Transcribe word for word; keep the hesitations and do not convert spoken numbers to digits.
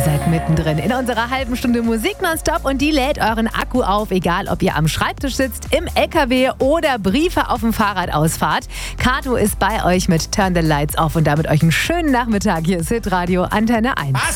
seid mittendrin in unserer halben Stunde Musik nonstop und die lädt euren Akku auf, egal ob ihr am Schreibtisch sitzt, im L K W oder Briefe auf dem Fahrrad ausfahrt. Kato ist bei euch mit Turn the Lights Off und damit euch einen schönen Nachmittag. Hier ist Hitradio Antenne eins.